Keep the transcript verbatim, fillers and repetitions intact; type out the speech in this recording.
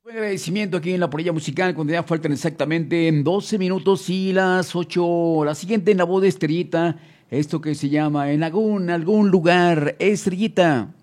Un agradecimiento aquí en la Polilla Musical, cuando ya faltan exactamente en doce minutos y las ocho. La siguiente en la voz de Estrellita, esto que se llama En algún, algún lugar, Estrellita.